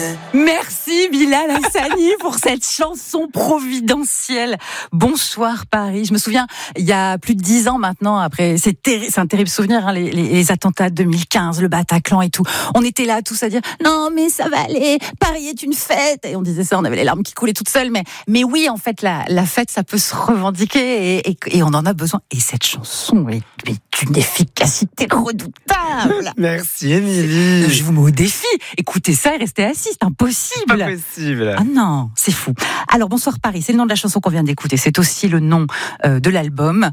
Merci Bilal Hassani pour cette chanson providentielle. Bonsoir Paris. Je me souviens, il y a plus de 10 ans maintenant, après, c'est un terrible souvenir, hein, les attentats de 2015, le Bataclan et tout. On était là tous à dire non mais ça va aller, Paris est une fête. Et on disait ça, on avait les larmes qui coulaient toutes seules. Mais oui, en fait, la fête, ça peut se revendiquer et on en a besoin. Et cette chanson est d'une efficacité redoutable. Merci Émilie. Je vous mets au défi. Écoutez ça et restez assis, c'est impossible. Pas possible. Ah non, c'est fou. Alors, Bonsoir Paris, c'est le nom de la chanson qu'on vient d'écouter. C'est aussi le nom de l'album.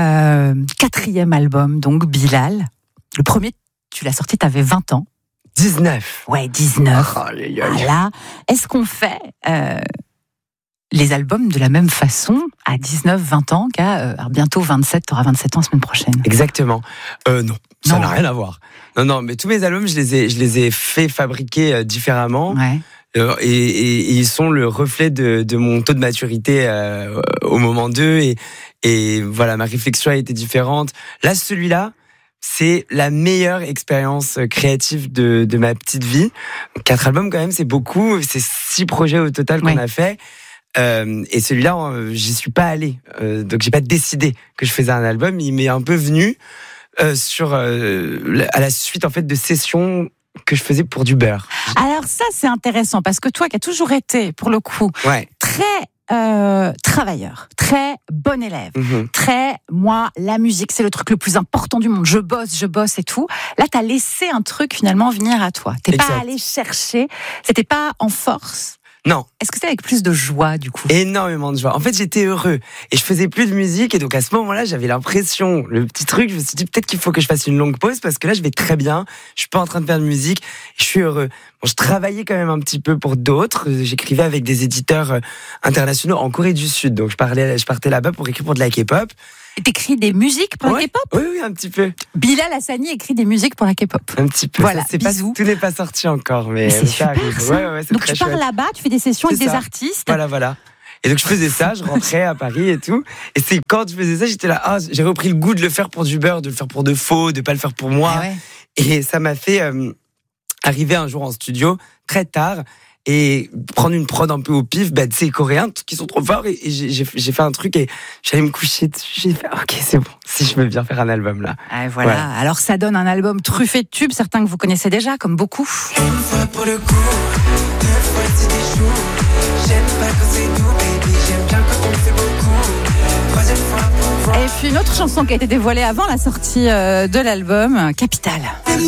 4e album, donc Bilal. Le premier, tu l'as sorti, t'avais 20 ans. 19. Ouais, 19. Oh, voilà. Est-ce qu'on fait les albums de la même façon à 19, 20 ans qu'à bientôt 27, t'auras 27 ans la semaine prochaine? Exactement. Non, ça Non. n'a rien à voir. Non, mais tous mes albums, je les ai fait fabriquer différemment. Ouais. Et ils sont le reflet de mon taux de maturité au moment d'eux. Et voilà, ma réflexion a été différente. Là, celui-là, c'est la meilleure expérience créative de ma petite vie. 4 albums, quand même, c'est beaucoup. C'est 6 projets au total qu'on a fait. Et celui-là, j'y suis pas allé. Donc, j'ai pas décidé que je faisais un album. Il m'est un peu venu à la suite, en fait, de sessions que je faisais pour du beurre. Alors ça, c'est intéressant parce que toi qui as toujours été, pour le coup, très travailleur, très bon élève, moi, la musique, c'est le truc le plus important du monde. Je bosse et tout. Là, t'as laissé un truc finalement venir à toi. T'es pas allé chercher, c'était pas en force. Non. Est-ce que c'était avec plus de joie, du coup? Énormément de joie. En fait, j'étais heureux. Et je faisais plus de musique. Et donc, à ce moment-là, j'avais l'impression, le petit truc, je me suis dit, peut-être qu'il faut que je fasse une longue pause parce que là, je vais très bien. Je suis pas en train de faire de musique. Je suis heureux. Bon, je travaillais quand même un petit peu pour d'autres. J'écrivais avec des éditeurs internationaux en Corée du Sud. Donc, je partais là-bas pour écrire pour de la K-pop. Et t'écris des musiques pour la K-pop? Oui, un petit peu. Bilal Hassani écrit des musiques pour la K-pop. Un petit peu. Voilà, tout n'est pas sorti encore, mais c'est ça super, arrive. ça. Ouais, c'est donc très tu pars chouette. là-bas, tu fais des sessions avec des artistes. Voilà. Et donc je faisais ça, je rentrais à Paris et tout. Et c'est quand je faisais ça, j'étais là, j'ai repris le goût de le faire pour du beurre, de le faire pour de faux, de pas le faire pour moi. Ah ouais. Et ça m'a fait arriver un jour en studio, très tard, et prendre une prod un peu au pif, ces Coréens qui sont trop forts. Et j'ai fait un truc et j'allais me coucher dessus. J'ai fait, ok, c'est bon, si je veux bien faire un album là. Ah, voilà. Ouais. Alors ça donne un album truffé de tubes, certains que vous connaissez déjà, comme beaucoup. Une fois pour le coup, 2 fois c'est des choux. J'aime pas quand c'est doux, baby, j'aime bien quand on fait beaucoup. 3e fois pour voir. Et puis une autre chanson qui a été dévoilée avant la sortie de l'album, Capital.